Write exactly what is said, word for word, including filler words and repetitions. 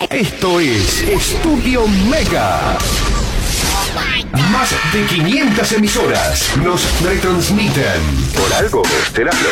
Esto es Estudio Mega. Más de quinientas emisoras nos retransmiten. Por algo será lo